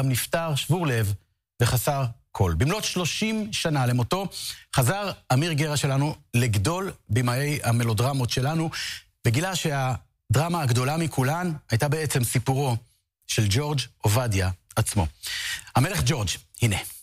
נפטר שבור לב וחסר כל. במלאת 30 שנה למותו, חזר אמיר גרא שלנו לגדול במאי המלודרמות שלנו, וגילה שהדרמה הגדולה מכולן הייתה בעצם סיפורו של ג'ורג' עובדיה עצמו. המלך ג'ורג', הנה.